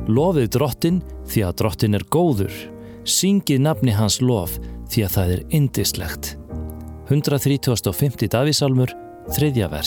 Lofið Drottinn því að Drottinn er góður. Syngið nafni hans lof því að það er yndislegt. 135. Davíðsálmur, 3. vers.